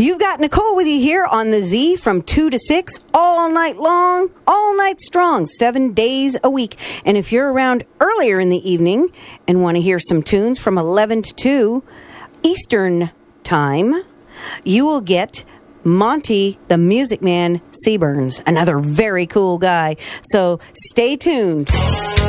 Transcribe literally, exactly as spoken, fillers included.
You've got Nicole with you here on the Z from two to six, all night long, all night strong, seven days a week. And if you're around earlier in the evening and want to hear some tunes from eleven to two Eastern Time, you will get Monty, the Music Man Seaburns, another very cool guy. So stay tuned.